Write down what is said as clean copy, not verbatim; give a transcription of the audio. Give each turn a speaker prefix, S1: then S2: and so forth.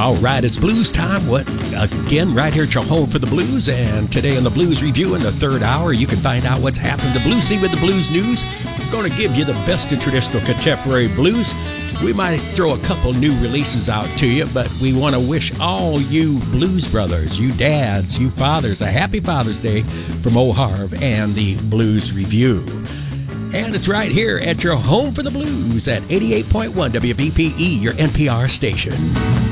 S1: All right, it's blues time. Again, right here at your home for the blues. And today on the Blues Review in the third hour, you can find out what's happened to blues scene with the blues news. We're going to give you the best of traditional contemporary blues. We might throw a couple new releases out to you, but we want to wish all you blues brothers, you dads, you fathers, a happy Father's Day from O Harv and the Blues Review. And it's right here at your home for the blues at 88.1 WBPE, your NPR station.